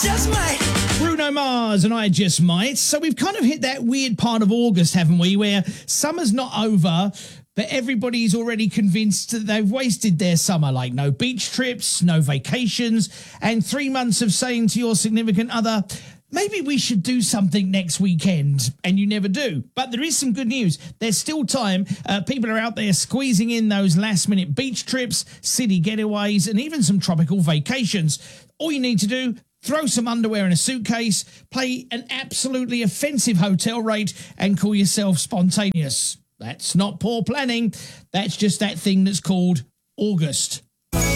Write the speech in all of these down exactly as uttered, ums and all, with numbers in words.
just might. Bruno Mars and I Just Might. So we've kind of hit that weird part of August, haven't we, where summer's not over, but everybody's already convinced that they've wasted their summer, like no beach trips, no vacations, and three months of saying to your significant other, maybe we should do something next weekend, and you never do. But there is some good news. There's still time. Uh, people are out there squeezing in those last-minute beach trips, city getaways, and even some tropical vacations. All you need to do, throw some underwear in a suitcase, pay an absolutely offensive hotel rate, and call yourself spontaneous. That's not poor planning. That's just that thing that's called August.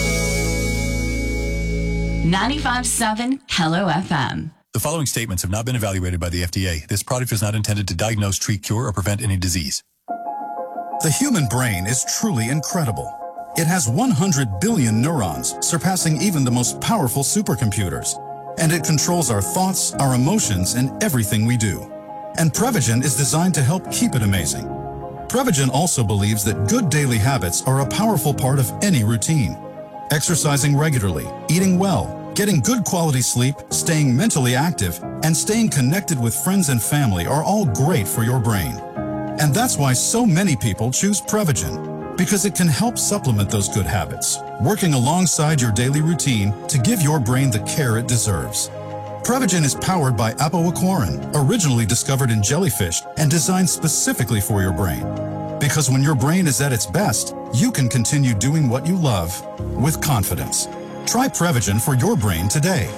ninety-five point seven Hello F M. The following statements have not been evaluated by the F D A. This product is not intended to diagnose, treat, cure, or prevent any disease. The human brain is truly incredible. It has one hundred billion neurons, surpassing even the most powerful supercomputers. And it controls our thoughts, our emotions, and everything we do. And Prevagen is designed to help keep it amazing. Prevagen also believes that good daily habits are a powerful part of any routine. Exercising regularly, eating well, getting good quality sleep, staying mentally active, and staying connected with friends and family are all great for your brain. And that's why so many people choose Prevagen, because it can help supplement those good habits, working alongside your daily routine to give your brain the care it deserves. Prevagen is powered by apoaquarin, originally discovered in jellyfish and designed specifically for your brain. Because when your brain is at its best, you can continue doing what you love with confidence. Try Prevagen for your brain today.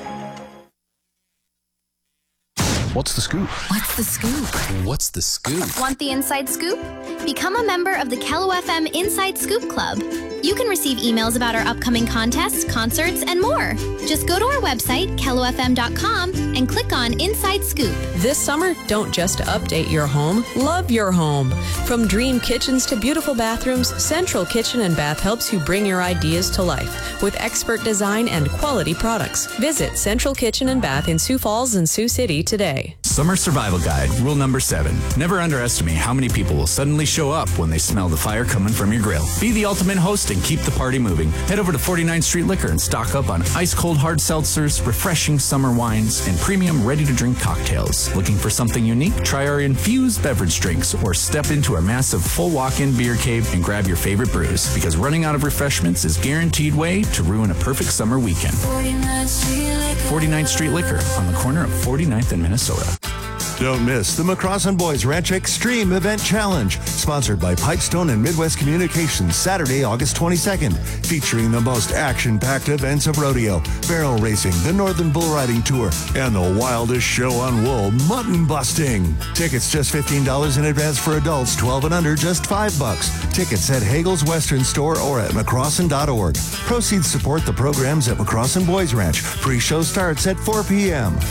What's the scoop? What's the scoop? What's the scoop? Want the inside scoop? Become a member of the Kello F M Inside Scoop Club. You can receive emails about our upcoming contests, concerts, and more. Just go to our website, kello f m dot com, and click on Inside Scoop. This summer, don't just update your home, love your home. From dream kitchens to beautiful bathrooms, Central Kitchen and Bath helps you bring your ideas to life with expert design and quality products. Visit Central Kitchen and Bath in Sioux Falls and Sioux City today. Summer Survival Guide, rule number seven. Never underestimate how many people will suddenly show up when they smell the fire coming from your grill. Be the ultimate host and keep the party moving. Head over to forty-ninth Street Liquor and stock up on ice-cold hard seltzers, refreshing summer wines, and premium ready-to-drink cocktails. Looking for something unique? Try our infused beverage drinks or step into our massive full walk-in beer cave and grab your favorite brews, because running out of refreshments is guaranteed way to ruin a perfect summer weekend. forty-ninth Street Liquor on the corner of forty-ninth and Minnesota. Don't miss the McCrossin Boys Ranch Extreme Event Challenge, sponsored by Pipestone and Midwest Communications, Saturday, August twenty-second, featuring the most action-packed events of rodeo, barrel racing, the Northern Bull Riding Tour, and the wildest show on wool, mutton busting. Tickets just fifteen dollars in advance for adults, twelve and under, just five bucks. Tickets at Hagel's Western Store or at mccrossin dot org. Proceeds support the programs at McCrossin Boys Ranch. Pre-show starts at four p.m.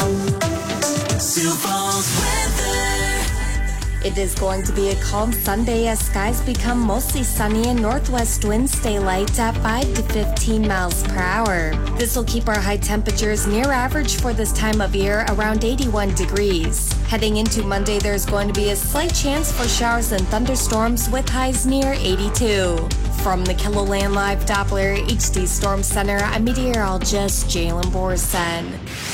Sioux Falls weather. It is going to be a calm Sunday as skies become mostly sunny and northwest winds stay light at five to fifteen miles per hour. This will keep our high temperatures near average for this time of year, around eighty-one degrees. Heading into Monday, there's going to be a slight chance for showers and thunderstorms with highs near eighty-two. From the KELOLAND Live Doppler H D Storm Center, I'm meteorologist Jalen Borson.